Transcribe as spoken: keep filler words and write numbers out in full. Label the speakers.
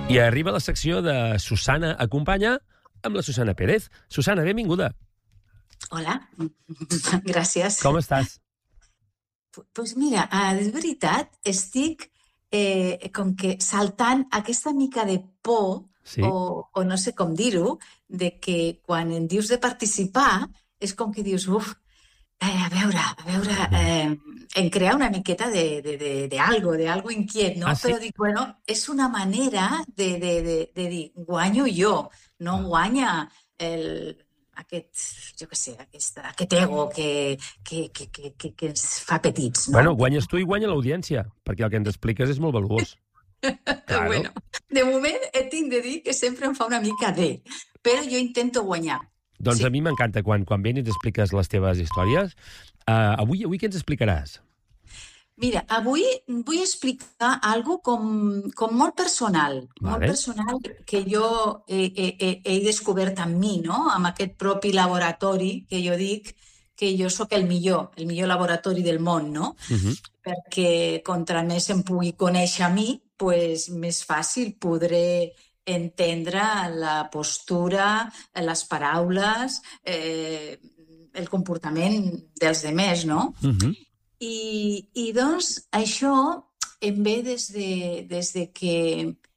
Speaker 1: I arriba la secció de Susana Acompanya amb la Susana Pérez. Susana, benvinguda.
Speaker 2: Hola, gràcies.
Speaker 1: Com estàs?
Speaker 2: Doncs pues mira, és veritat, estic eh, com que saltant aquesta mica de por,
Speaker 1: Sí.
Speaker 2: o, o no sé com dir-ho, de que quan em dius de participar és com que dius, uf, eh, a veure, a veure, eh, em crea una miqueta de, de, de, de algo, de algo inquiet, no?
Speaker 1: Ah, sí?
Speaker 2: Però dic, bueno, és una manera de, de, de, de dir, guanyo jo, no guanya el, aquest, jo què sé, aquest, aquest ego que, que, que, que, que, que ens fa petits, no?
Speaker 1: Bueno, guanyes tu i guanya l'audiència, perquè el que ens expliques és molt valuós. Claro.
Speaker 2: Bueno, de moment tinc de dir que sempre em fa una mica de, però jo intento guanyar.
Speaker 1: Doncs
Speaker 2: Sí.
Speaker 1: a mi m'encanta quan, quan vens i ens expliques les teves històries. Uh, avui, avui què ens explicaràs?
Speaker 2: Mira, avui vull explicar algo com, com molt personal,
Speaker 1: Vale.
Speaker 2: molt personal que jo he, he, he descobert en mi, no? Amb aquest propi laboratori que jo dic que jo sóc el millor, el millor laboratori del món, no?
Speaker 1: Uh -huh.
Speaker 2: Perquè contra més em pugui conèixer a mi, pues, més fàcil podré entendre la postura, les paraules, eh, el comportament dels demés, no?
Speaker 1: Uh -huh.
Speaker 2: I, i doncs això em ve des de, des de que